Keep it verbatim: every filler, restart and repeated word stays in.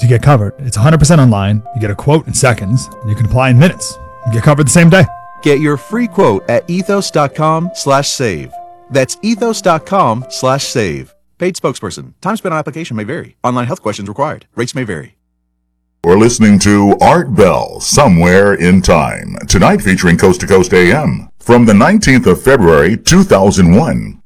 to get covered. It's one hundred percent online. You get a quote in seconds, and you can apply in minutes. You get covered the same day. Get your free quote at ethos.com slash save. That's ethos.com slash save. Paid spokesperson. Time spent on application may vary. Online health questions required. Rates may vary. We're listening to Art Bell, Somewhere in Time. Tonight featuring Coast to Coast A M. From the nineteenth of February, two thousand one.